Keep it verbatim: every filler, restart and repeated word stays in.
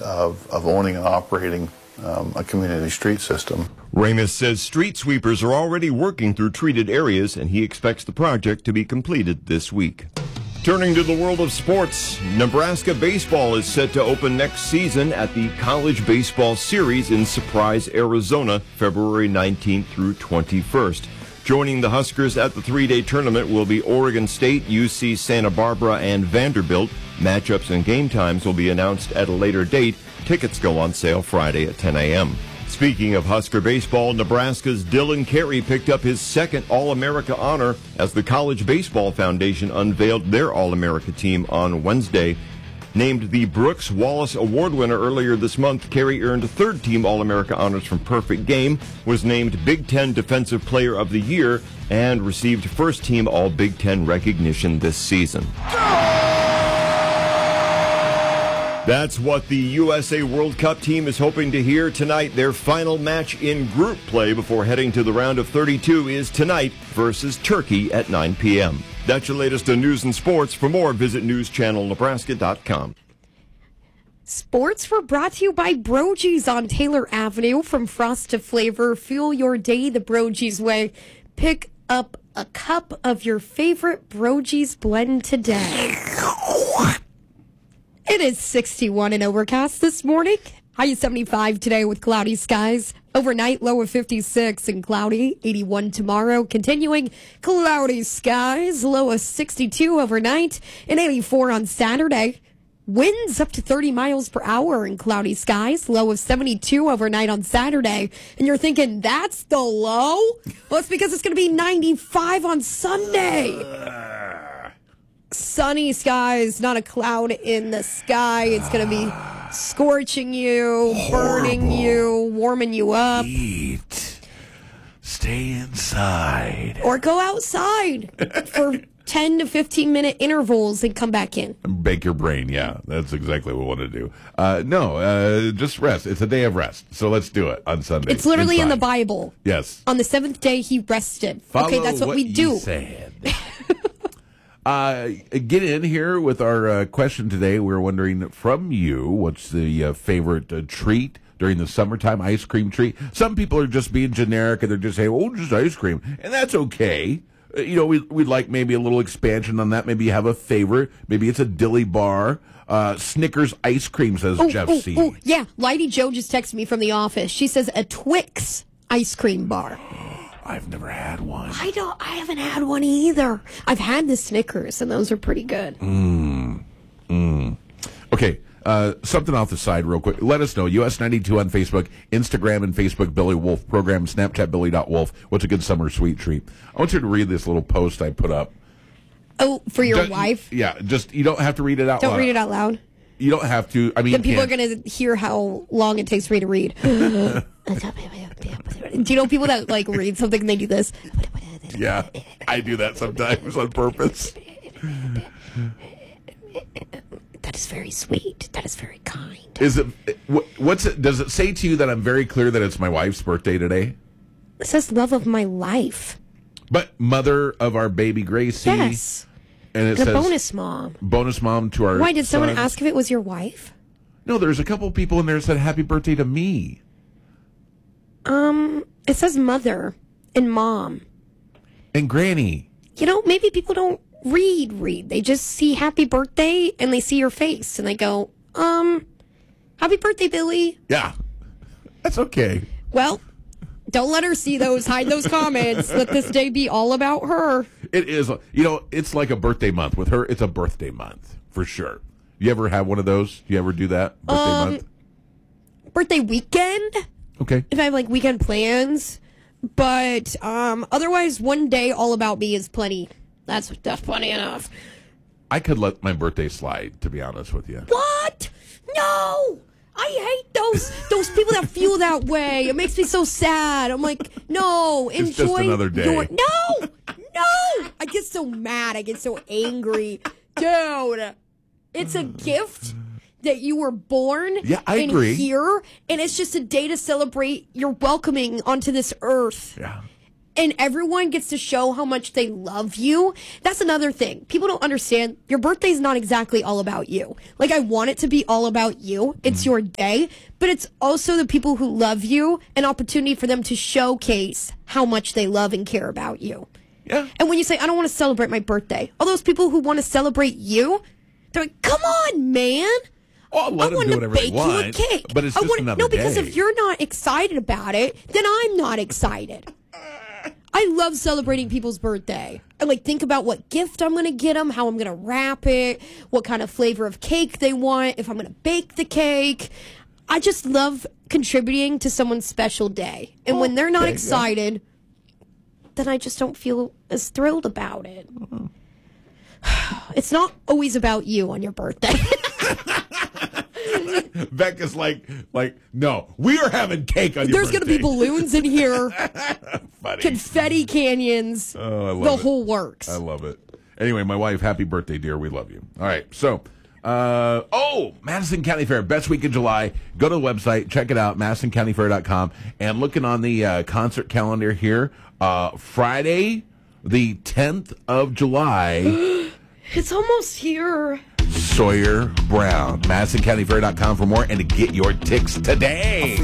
of, of owning and operating um, a community street system. Ramis says street sweepers are already working through treated areas, and he expects the project to be completed this week. Turning to the world of sports, Nebraska baseball is set to open next season at the College Baseball Series in Surprise, Arizona, February nineteenth through twenty-first. Joining the Huskers at the three-day tournament will be Oregon State, U C Santa Barbara, and Vanderbilt. Matchups and game times will be announced at a later date. Tickets go on sale Friday at ten a.m. Speaking of Husker baseball, Nebraska's Dylan Carey picked up his second All-America honor as the College Baseball Foundation unveiled their All-America team on Wednesday. Named the Brooks Wallace Award winner earlier this month, Carey earned third-team All-America honors from Perfect Game, was named Big Ten Defensive Player of the Year, and received first-team All-Big Ten recognition this season. That's what the U S A World Cup team is hoping to hear tonight. Their final match in group play before heading to the round of thirty-two is tonight versus Turkey at nine p.m. That's your latest on news and sports. For more, visit news channel nebraska dot com. Sports were brought to you by Brogy's on Taylor Avenue. From frost to flavor, fuel your day the Brogy's way. Pick up a cup of your favorite Brogy's blend today. It is sixty-one and overcast this morning. High of seventy-five today with cloudy skies. Overnight, low of fifty-six and cloudy. eighty-one tomorrow. Continuing cloudy skies. Low of sixty-two overnight and eighty-four on Saturday. Winds up to thirty miles per hour in cloudy skies. Low of seventy-two overnight on Saturday. And you're thinking, that's the low? Well, it's because it's going to be ninety-five on Sunday. Sunny skies, not a cloud in the sky. It's going to be scorching you, burning Horrible. you, warming you up. Eat. Stay inside. Or go outside for ten to fifteen minute intervals and come back in. Bake your brain, yeah. That's exactly what we want to do. Uh, no, uh, just rest. It's a day of rest. So let's do it on Sunday. It's literally in the inside. Bible. Yes. On the seventh day, he rested. Follow okay, that's what, what we ye do. Said. Uh, get in here with our uh, question today. We're wondering from you, what's the uh, favorite uh, treat during the summertime, ice cream treat? Some people are just being generic and they're just saying, oh, just ice cream. And that's okay. Uh, you know, we, we'd like maybe a little expansion on that. Maybe you have a favorite. Maybe it's a dilly bar. Uh, Snickers ice cream, says Oh, Jeff oh, C. oh, yeah. Lady Joe just texted me from the office. She says a Twix ice cream bar. I've never had one. I don't. I haven't had one either. I've had the Snickers, and those are pretty good. Mmm. Mmm. Okay. Uh, something off the side real quick. Let us know. U S ninety-two on Facebook, Instagram and Facebook, Billy Wolf Program, Snapchat, Billy dot Wolf. What's a good summer sweet treat? I want you to read this little post I put up. Oh, for your Just- wife? Yeah. Just, you don't have to read it out Don't loud. read it out loud. You don't have to. I mean, Then people you are going to hear how long it takes for me to read. Do you know people that like read something and they do this? Yeah, I do that sometimes on purpose. That is very sweet. That is very kind. Is it? what- What's it? Does it say to you that I'm very clear that it's my wife's birthday today? It says love of my life. But mother of our baby Gracie. Yes. And it And says a bonus mom. bonus mom to our. Why, did someone sons. ask if it was your wife? No, there's a couple people in there that said happy birthday to me. Um, it says mother and mom. And Granny. You know, maybe people don't read, read. They just see happy birthday and they see your face and they go, um, happy birthday, Billy. Yeah. That's okay. Well, don't let her see those. Hide those comments. Let this day be all about her. It is. You know, it's like a birthday month. With her, it's a birthday month for sure. You ever have one of those? You ever do that? Birthday Um, month? Birthday weekend, Okay. if I have like weekend plans. But um, otherwise, one day all about me is plenty. That's that's plenty enough. I could let my birthday slide, to be honest with you. What? No! I hate those those people that feel that way. It makes me so sad. I'm like, no, enjoy It's just another day. your no, no. I get so mad. I get so angry, dude. It's a gift that you were born Yeah, I in agree. here, and it's just a day to celebrate your welcoming onto this earth. Yeah. and everyone gets to show how much they love you. That's another thing. People don't understand. Your birthday's not exactly all about you. Like, I want it to be all about you. It's your day, but it's also the people who love you, an opportunity for them to showcase how much they love and care about you. Yeah. And when you say, I don't want to celebrate my birthday, all those people who want to celebrate you, they're like, come on, man. Well, let I them want do to whatever bake they want, you a cake. but it's I just want, another No, because day. if you're not excited about it, then I'm not excited. I love celebrating people's birthday. I like think about what gift I'm going to get them, how I'm going to wrap it, what kind of flavor of cake they want, if I'm going to bake the cake. I just love contributing to someone's special day. And when they're not okay, excited, then I just don't feel as thrilled about it. It's not always about you on your birthday. Becca's like, like, no, we are having cake on your There's going to be birthday. balloons in here, Funny. confetti canyons, Oh, I love the it. whole works. I love it. Anyway, my wife, happy birthday, dear. We love you. All right. So, uh, oh, Madison County Fair, best week in July. Go to the website, check it out, madison county fair dot com. And looking on the uh, concert calendar here, uh, Friday, the tenth of July, It's almost here. Sawyer Brown. madison county fair dot com for more and to get your tickets today.